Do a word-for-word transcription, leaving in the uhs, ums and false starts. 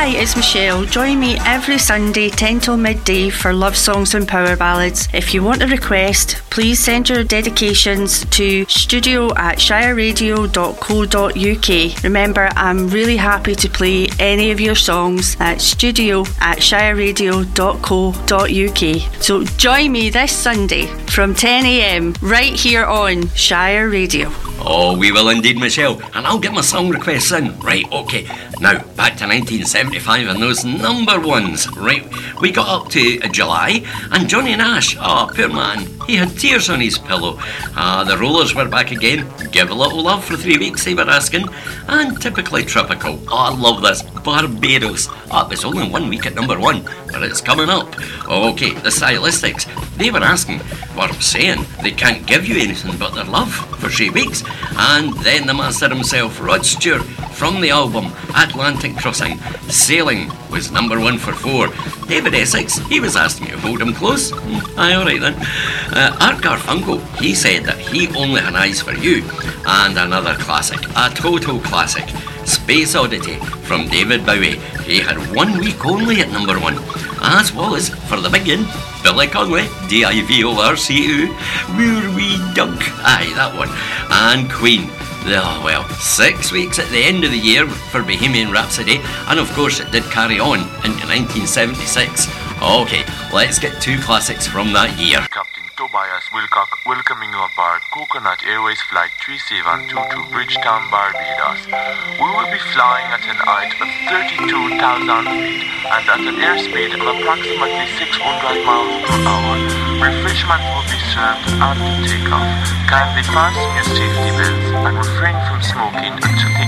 it's Michelle. Join me every Sunday, ten till midday, for love songs and power ballads. If you want a request, please send your dedications to studio at shire radio dot co dot uk. Remember, I'm really happy to play any of your songs at studio at shire radio dot co dot uk. So join me this Sunday from ten a m right here on Shire Radio. Oh, we will indeed, Michelle, and I'll get my song requests in. Right, okay. Now, back to nineteen seventy-five and those number ones. Right, we got up to uh, July, and Johnny Nash, oh, poor man, he had tears on his pillow. Ah, uh, the Rollers were back again. Give a little love for three weeks, they were asking. And Typically Tropical. Oh, I love this. Barbados. Oh, it was only one week at number one, but it's coming up. Okay, the Stylistics, they were asking, what I'm saying, they can't give you anything but their love for three weeks. And then the master himself, Rod Stewart, from the album Atlantic Crossing, Sailing was number one for four. David Essex, he was asking me to hold him close. Aye, alright then. Uh, Art Garfunkel, he said that he only had eyes for you. And another classic, a total classic, Space Oddity from David Bowie. He had one week only at number one. As well as, for the big one, Billy Connolly, D I V O R C U, Where We Dunk, aye, that one. And Queen. Oh, well, six weeks at the end of the year for Bohemian Rhapsody, and of course it did carry on into nineteen seventy-six. Okay, let's get two classics from that year. Captain Tobias Wilcock welcoming you aboard Coconut Airways Flight three seven two to Bridgetown, Barbados. We will be flying at an height of thirty-two thousand feet and at an airspeed of approximately six hundred miles per hour. Refreshments will be served after takeoff. Kindly fasten your safety belts and refrain from smoking until